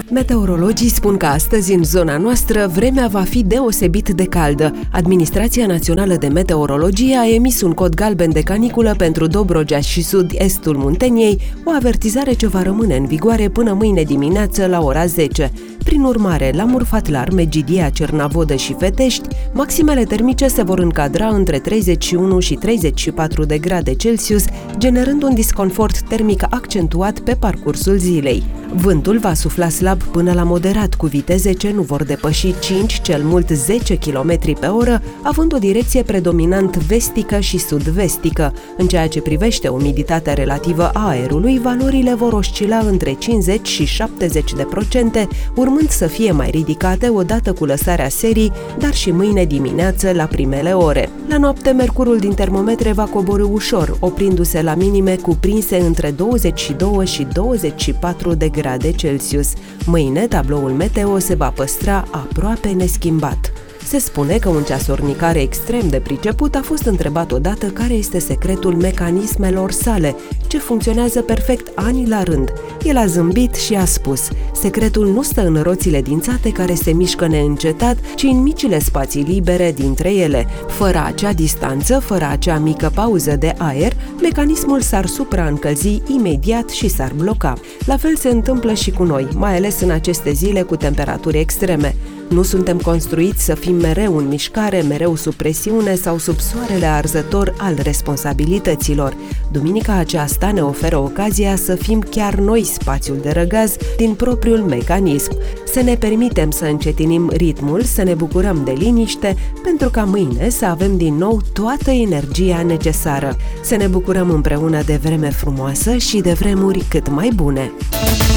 Meteorologii spun că astăzi, în zona noastră, vremea va fi deosebit de caldă. Administrația Națională de Meteorologie a emis un cod galben de caniculă pentru Dobrogea și sud-estul Munteniei, o avertizare ce va rămâne în vigoare până mâine dimineață la ora 10. Prin urmare, la Murfatlar, Megidia, Cernavodă și Fetești, maximele termice se vor încadra între 31 și 34 de grade Celsius, generând un disconfort termic accentuat pe parcursul zilei. Vântul va sufla slab până la moderat, cu viteze ce nu vor depăși 5, cel mult 10 km pe oră, având o direcție predominant vestică și sud-vestică. În ceea ce privește umiditatea relativă a aerului, valorile vor oscila între 50 și 70%, urmând să fie mai ridicate odată cu lăsarea serii, dar și mâine dimineață la primele ore. La noapte, mercurul din termometre va coborî ușor, oprindu-se la minime cuprinse între 22 și 24 de grade Celsius. Mâine, tabloul meteo se va păstra aproape neschimbat. Se spune că un ceasornicar extrem de priceput a fost întrebat odată care este secretul mecanismelor sale, ce funcționează perfect ani la rând. El a zâmbit și a spus: secretul nu stă în roțile dințate care se mișcă neîncetat, ci în micile spații libere dintre ele. Fără acea distanță, fără acea mică pauză de aer, mecanismul s-ar supraîncălzi imediat și s-ar bloca. La fel se întâmplă și cu noi, mai ales în aceste zile cu temperaturi extreme. Nu suntem construiți să fim mereu în mișcare, mereu sub presiune sau sub soarele arzător al responsabilităților. Duminica aceasta ne oferă ocazia să fim chiar noi spațiul de răgaz din propriul mecanism, să ne permitem să încetinim ritmul, să ne bucurăm de liniște, pentru ca mâine să avem din nou toată energia necesară, să ne bucurăm împreună de vreme frumoasă și de vremuri cât mai bune.